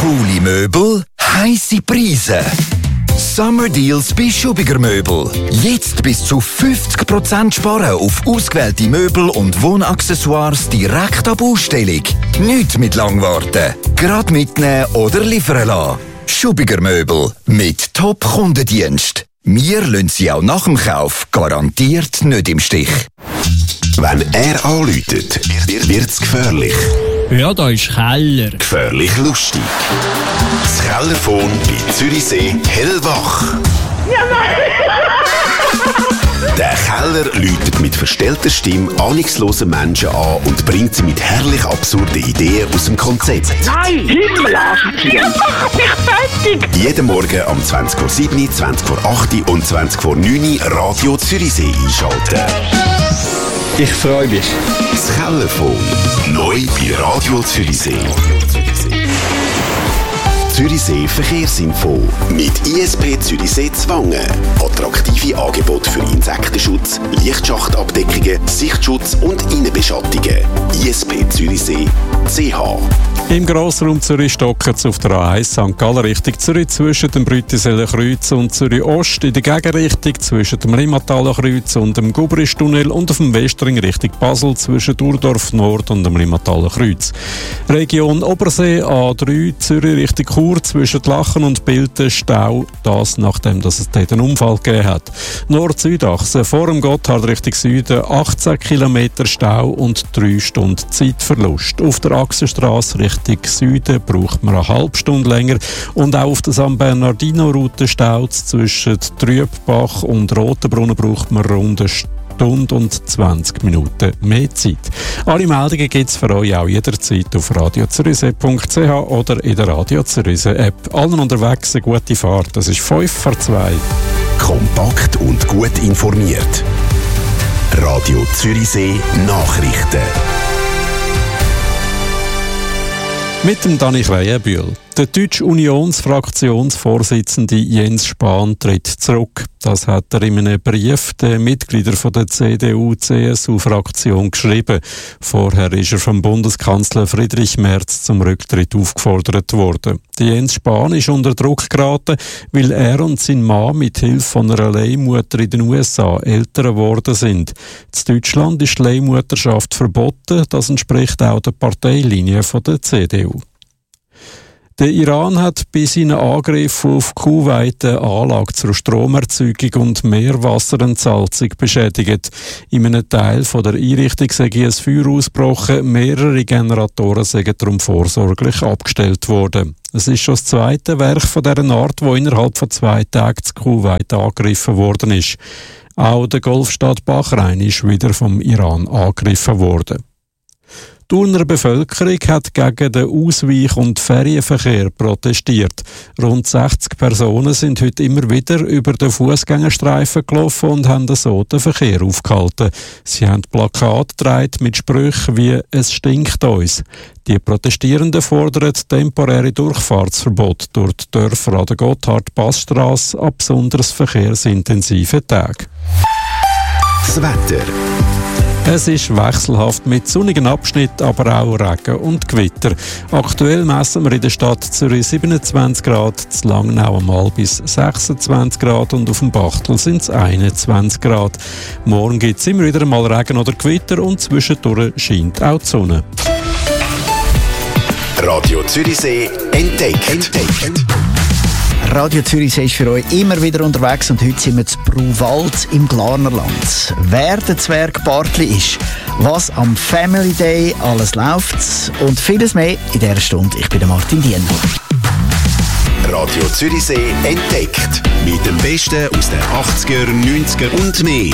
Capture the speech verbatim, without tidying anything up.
Coole Möbel, heisse Preise. Summer Deals bei Schubiger Möbel. Jetzt bis zu fünfzig Prozent sparen auf ausgewählte Möbel und Wohnaccessoires direkt ab Ausstellung. Nicht mit lang warten. Gerade mitnehmen oder liefern lassen. Schubiger Möbel mit Top-Kundendienst. Wir lassen Sie auch nach dem Kauf garantiert nicht im Stich. Wenn er anläutet, wird es gefährlich. Ja, da ist Keller. Gefährlich lustig. Das Kellerphone bei Zürichsee hellwach. Ja, der Keller läutet mit verstellter Stimme ahnungslosen Menschen an und bringt sie mit herrlich absurden Ideen aus dem Konzept. Nein, Himmel, ihr macht mich fertig! Jeden Morgen um zwanzig Uhr sieben, zwanzig Uhr acht und zwanzig Uhr neun Radio Zürichsee einschalten. Ich freue mich. Das Kellerphone. Neu bei Radio Zürichsee. Zürichsee Verkehrsinfo mit I S P Zürichsee Zwangen. Attraktive Angebote für Insektenschutz, Lichtschachtabdeckungen, Sichtschutz und Innenbeschattungen. I S P Zürichsee C H. Im Grossraum Zürich stocken es auf der A eins Sankt Gallen Richtung Zürich zwischen dem Brütiseler Kreuz und Zürich Ost, in der Gegenrichtung zwischen dem Limataler Kreuz und dem Gubristunnel und auf dem Westring Richtung Basel zwischen Urdorf Nord und dem Limataler Kreuz. Region Obersee A drei Zürich Richtung Chur zwischen Lachen und Bilten Stau, das nachdem dass es dort einen Unfall gegeben hat. Nord-Südachse vor dem Gotthard Richtung Süden achtzehn Kilometer Stau und drei Stunden Zeitverlust. Auf der Achsenstrasse Richtung Süden braucht man eine halbe Stunde länger und auch auf der San Bernardino-Route staut zwischen Trübbach und Rotenbrunnen braucht man rund eine Stunde und zwanzig Minuten mehr Zeit. Alle Meldungen gibt es für euch auch jederzeit auf radio zürichsee punkt c h oder in der Radio Zürichsee App. Allen unterwegs eine gute Fahrt. Das ist fünf vor zwei. Kompakt und gut informiert. Radio Zürichsee Nachrichten. Mit dem Dani Kreienbühl. Der deutsche Unionsfraktionsvorsitzende Jens Spahn tritt zurück. Das hat er in einem Brief den Mitgliedern von der C D U C S U-Fraktion geschrieben. Vorher ist er vom Bundeskanzler Friedrich Merz zum Rücktritt aufgefordert worden. Der Jens Spahn ist unter Druck geraten, weil er und sein Mann mit Hilfe von einer Leihmutter in den U S A älter geworden sind. In Deutschland ist die Leihmutterschaft verboten. Das entspricht auch der Parteilinie von der C D U. Der Iran hat bei seinen Angriffen auf Kuwait eine Anlage zur Stromerzeugung und Meerwasserentsalzung beschädigt. In einem Teil von der Einrichtung sei ein Feuer ausgebrochen, mehrere Generatoren seien darum vorsorglich abgestellt worden. Es ist schon das zweite Werk von dieser Art, das innerhalb von zwei Tagen zu Kuwait angegriffen worden ist. Auch der Golfstaat Bahrain ist wieder vom Iran angegriffen worden. Die Thuner Bevölkerung hat gegen den Ausweich- und Ferienverkehr protestiert. Rund sechzig Personen sind heute immer wieder über den Fußgängerstreifen gelaufen und haben so den Verkehr aufgehalten. Sie haben Plakate getragen mit Sprüchen wie «Es stinkt uns». Die Protestierenden fordern temporäre Durchfahrtsverbot durch die Dörfer an der Gotthard-Passstrasse an besonders verkehrsintensiven Tagen. Das Wetter. Es ist wechselhaft mit sonnigen Abschnitten, aber auch Regen und Gewitter. Aktuell messen wir in der Stadt Zürich siebenundzwanzig Grad, zu Langnau mal bis sechsundzwanzig Grad und auf dem Bachtel sind es einundzwanzig Grad. Morgen gibt es immer wieder mal Regen oder Gewitter und zwischendurch scheint auch die Sonne. Radio Zürichsee entdeckt. entdeckt. Radio Zürichsee ist für euch immer wieder unterwegs und heute sind wir zu Bruwald im Glarnerland. Wer der Zwerg Bartli ist, was am Family Day alles läuft und vieles mehr in dieser Stunde. Ich bin der Martin Diener. Radio Zürichsee entdeckt. Mit dem Besten aus den achtziger, neunziger und mehr.